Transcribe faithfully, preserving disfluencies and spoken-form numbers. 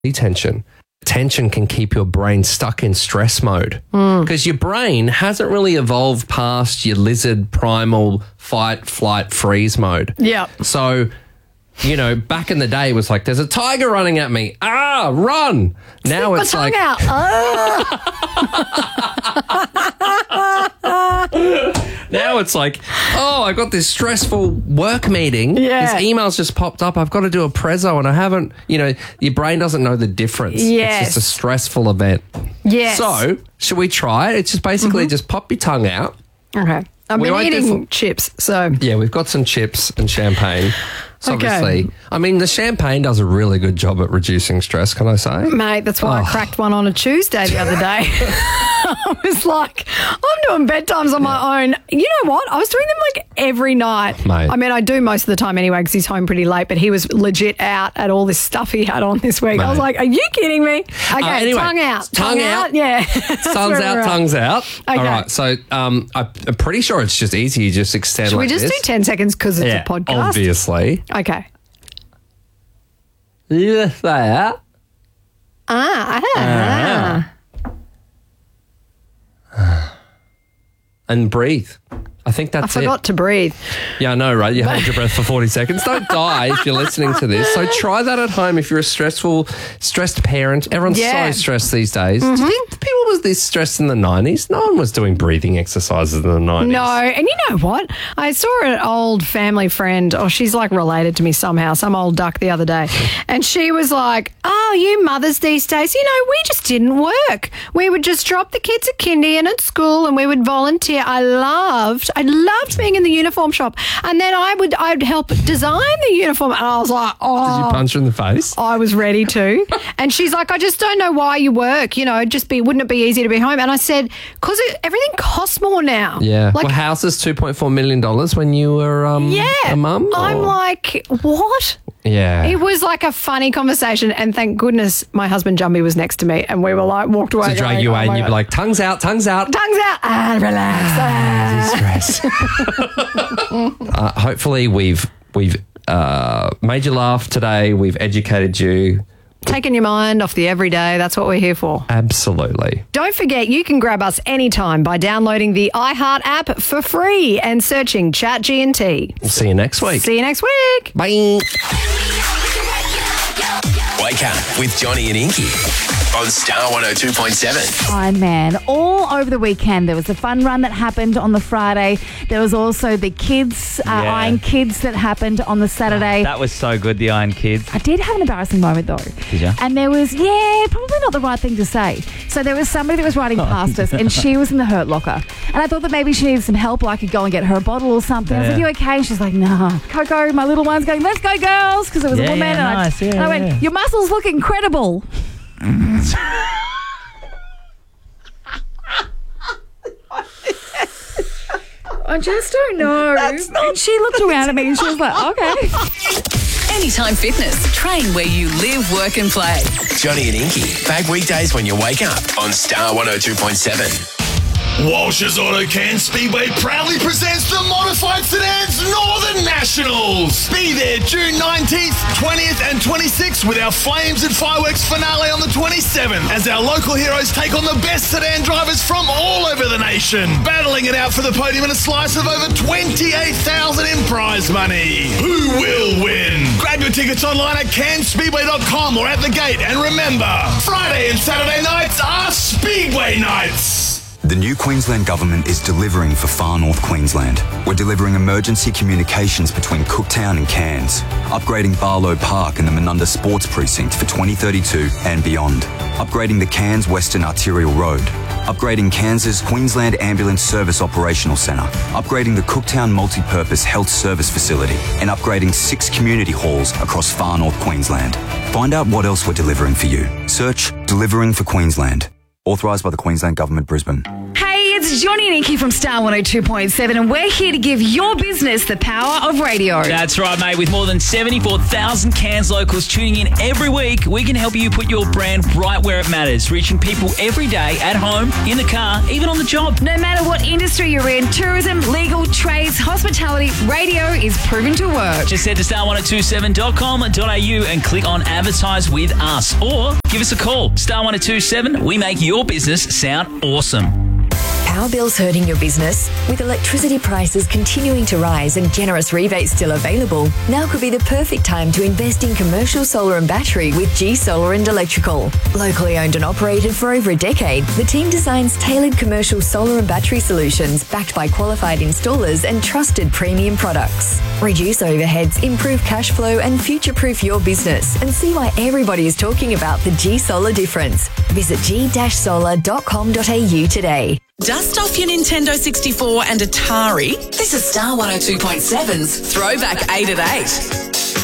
tension. Tension can keep your brain stuck in stress mode because mm. your brain hasn't really evolved past your lizard primal fight, flight, freeze mode. Yeah. So, you know, back in the day, it was like, there's a tiger running at me. Ah, run. Now Stick it's my like... tongue out. Oh. Now it's like, oh, I got this stressful work meeting. Yeah. This email's just popped up. I've got to do a prezzo and I haven't, you know, your brain doesn't know the difference. Yes. It's just a stressful event. Yes. So, should we try it? It's just basically mm-hmm. just pop your tongue out. Okay. I've We been won't do eating fu- chips, so... Yeah, we've got some chips and champagne. So Okay. obviously, I mean, the champagne does a really good job at reducing stress, can I say? Mate, that's why Oh. I cracked one on a Tuesday the other day. I was like, I'm doing bedtimes on my own. You know what? I was doing them like every night. Mate. I mean, I do most of the time anyway because he's home pretty late, but he was legit out at all this stuff he had on this week. Mate. I was like, are you kidding me? Okay, Uh, anyway, tongue out. tongue out. Yeah. Tongues Tongues out, tongues out. Okay. All right, so um, I- I'm pretty sure it's just easy. You just extend Should like we just this. do ten seconds because it's Yeah, a podcast? obviously. Okay. Yes, that. Ah, ah. And breathe. I think I that's forgot it. to breathe. Yeah, I know, right? You hold your breath for forty seconds. Don't die if you're listening to this. So try that at home if you're a stressful, stressed parent. Everyone's Yeah. so stressed these days. Mm-hmm. Do you think people was this stressed in the nineties? No one was doing breathing exercises in the nineties. No, and you know what? I saw an old family friend, or she's like related to me somehow, some old duck the other day, and she was like, oh, you mothers these days, you know, we just didn't work. We would just drop the kids at kindy and at school and we would volunteer. I loved, I loved being in the uniform shop. And then I would I would help design the uniform. And I was like, oh. Did you punch her in the face? I was ready to. And she's like, I just don't know why you work. You know, just be, wouldn't it be easy to be home? And I said, because everything costs more now. Yeah. Like, well, houses two point four million dollars when you were um, yeah. a mum? I'm or- like, what? Yeah. It was like a funny conversation, and thank goodness my husband Jumby was next to me, and we were like walked away. to drag going, you oh away and my you'd be God. like, tongues out, tongues out. tongues out, ah, relax. Ah. Stress. uh, hopefully we've we've uh, made you laugh today. We've educated you. Taking your mind off the everyday. That's what we're here for. Absolutely. Don't forget, you can grab us anytime by downloading the iHeart app for free and searching Chat G and T. We'll see you next week. See you next week. Bye. Wake up with Johnny and Inky on Star one oh two point seven. Iron Man. All over the weekend, there was a fun run that happened on the Friday. There was also the kids, uh, Yeah. Iron Kids that happened on the Saturday. That was so good, the Iron Kids. I did have an embarrassing moment though. Did you? And there was, yeah, probably not the right thing to say. So there was somebody that was riding past us and she was in the hurt locker. And I thought that maybe she needed some help, or I could go and get her a bottle or something. I was Yeah. like, you okay? And she's like, no. Coco, my little one's going, let's go girls, because it was Yeah, a woman. yeah, and nice. I, Yeah, and I went, yeah. your muscles look incredible. I just don't know. That's not- and she looked around at me and she was like, okay. Anytime Fitness. Train where you live, work and play. Johnny and Inky, back weekdays when you wake up on Star one oh two point seven. Walsh's Auto Can Speedway proudly presents the Modified Sedans Northern Nationals. Be there June nineteenth, twentieth and twenty-sixth with our Flames and Fireworks finale on the twenty-seventh as our local heroes take on the best sedan drivers from all over the nation, battling it out for the podium and a slice of over twenty-eight thousand dollars in prize money. Who will win? Grab your tickets online at can speedway dot com or at the gate, and remember, Friday and Saturday nights are Speedway nights. The new Queensland Government is delivering for far north Queensland. We're delivering emergency communications between Cooktown and Cairns, upgrading Barlow Park and the Menunda Sports Precinct for twenty thirty-two and beyond, upgrading the Cairns Western Arterial Road, upgrading Cairns' Queensland Ambulance Service Operational Centre, upgrading the Cooktown Multi-Purpose Health Service Facility, and upgrading six community halls across far north Queensland. Find out what else we're delivering for you. Search Delivering for Queensland. Authorised by the Queensland Government, Brisbane. Hey, it's Johnny and Inky from Star one oh two point seven, and we're here to give your business the power of radio. That's right, mate. With more than seventy-four thousand Cairns locals tuning in every week, we can help you put your brand right where it matters, reaching people every day, at home, in the car, even on the job. No matter what industry you're in, tourism, legal, trades, hospitality, radio is proven to work. Just head to star one oh two seven dot com dot a u and click on Advertise with Us, or give us a call. Star one oh two seven, we make your business sound awesome. Power bills hurting your business? With electricity prices continuing to rise and generous rebates still available, now could be the perfect time to invest in commercial solar and battery with G Solar and Electrical. Locally owned and operated for over a decade, the team designs tailored commercial solar and battery solutions backed by qualified installers and trusted premium products. Reduce overheads, improve cash flow and future-proof your business, and see why everybody is talking about the G Solar difference. Visit g dash solar dot com dot a u today. Dust off your Nintendo sixty-four and Atari. This is Star one oh two point seven's Throwback eight at eight.